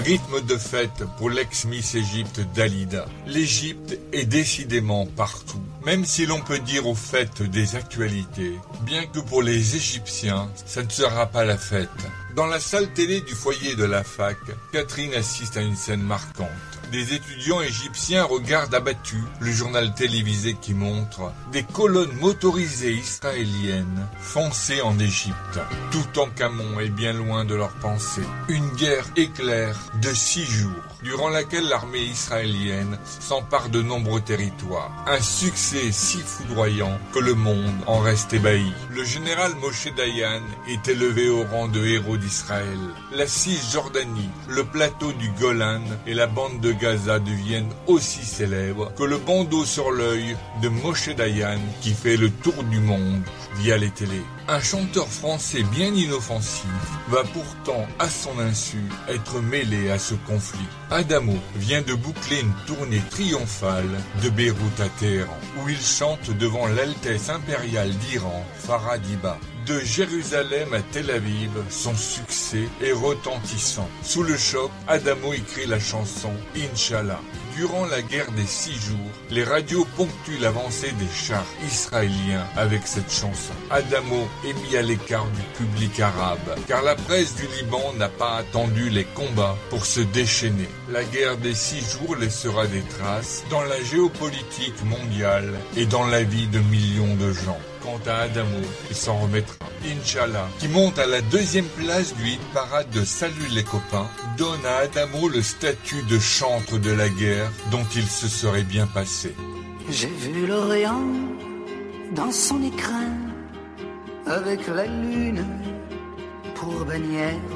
rythme de fête pour l'ex-Miss Égypte Dalida. L'Égypte est décidément partout, même si l'on peut dire au fait des actualités, bien que pour les Égyptiens, ça ne sera pas la fête. Dans la salle télé du foyer de la fac, Catherine assiste à une scène marquante. Des étudiants égyptiens regardent abattus le journal télévisé qui montre des colonnes motorisées israéliennes foncer en Égypte. Tout en Camon est bien loin de leurs pensées. Une guerre éclair de 6 jours, durant laquelle l'armée israélienne s'empare de nombreux territoires. Un succès si foudroyant que le monde en reste ébahi. Le général Moshe Dayan est élevé au rang de héros d'Israël. La Cisjordanie, le plateau du Golan et la bande de Gaza deviennent aussi célèbres que le bandeau sur l'œil de Moshe Dayan qui fait le tour du monde via les télés. Un chanteur français bien inoffensif va pourtant, à son insu, être mêlé à ce conflit. Adamo vient de boucler une tournée triomphale de Beyrouth à Téhéran, où il chante devant l'Altesse impériale d'Iran, Farah Diba. De Jérusalem à Tel Aviv, son succès est retentissant. Sous le choc, Adamo écrit la chanson Inch'Allah. Durant la guerre des 6 jours, les radios ponctuent l'avancée des chars israéliens avec cette chanson. Adamo est mis à l'écart du public arabe, car la presse du Liban n'a pas attendu les combats pour se déchaîner. La guerre des 6 jours laissera des traces dans la géopolitique mondiale et dans la vie de millions de gens. Quant à Adamo, il s'en remettra. Inch'Allah, qui monte à la 2e place du hit parade de Salut les copains, donne à Adamo le statut de chantre de la guerre dont il se serait bien passé. J'ai vu l'Orient dans son écrin avec la lune pour bannière.